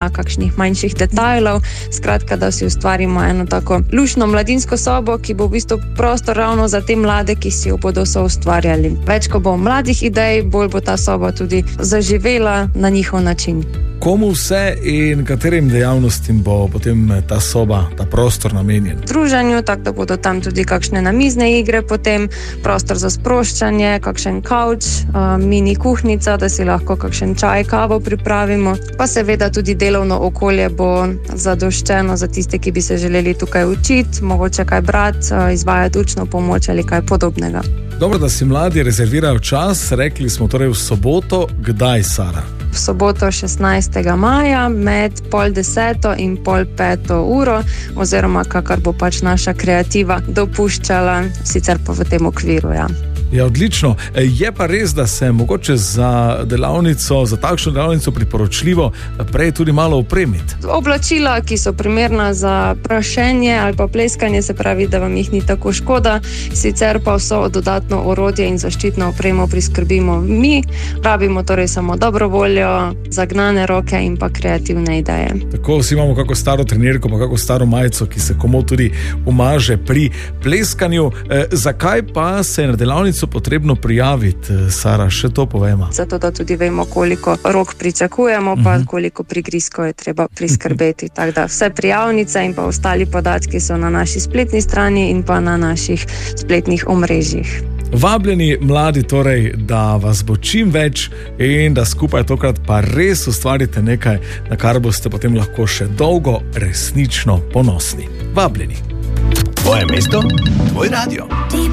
kakšnih manjših detajlov. Skratka, da si ustvarimo eno tako luštno mladinsko sobo, ki bo v bistvu prostor ravno za te mlade, ki si jo bodo soustvarjali. Več, ko bo mladih idej, bolj bo ta soba tudi zaživela na njihov način. Komu vse in katerim dejavnostim bo potem ta soba, ta prostor namenjen? Druženju, tako da bodo tam tudi kakšne namizne igre, potem prostor za sproščanje, kakšen kavč, mini kuhnica, da si lahko kakšen čaj, kavo pripravimo. Pa seveda tudi delovno okolje bo zadoščeno za tiste, ki bi se želeli tukaj učiti, mogoče kaj brati, izvajati učno pomoč ali kaj podobnega. Dobro, da si mladi rezervirajo čas, rekli smo torej v soboto. Kdaj, Sara? V soboto 16. maja med 9:30 in 4:30 uro, oziroma kakor bo pač naša kreativa dopuščala, sicer pa v tem okviru, ja. Ja, odlično. Je pa res, da se mogoče za delavnico, za takšno delavnico priporočljivo prej tudi malo opremiti. Oblačila, ki so primerna za prašenje ali pa pleskanje, se pravi, da vam jih ni tako škoda, sicer pa vso dodatno orodje in zaščitno opremo priskrbimo mi, rabimo torej samo dobro voljo, zagnane roke in pa kreativne ideje. Tako, vsi imamo kako staro trenirko, pa kako staro majico, ki se komu tudi umaže pri pleskanju. Zakaj pa se na delavnico potrebno prijaviti, Sara, še to povemo? Zato, da tudi vemo, koliko rok pričakujemo, pa koliko prigrizkov je treba priskrbeti. Tako da vse prijavnice in pa ostali podatki so na naši spletni strani in pa na naših spletnih omrežjih. Vabljeni mladi torej, da vas bo čim več in da skupaj tokrat pa res ustvarite nekaj, na kar boste potem lahko še dolgo resnično ponosni. Vabljeni. Tvoje mesto, tvoj radio.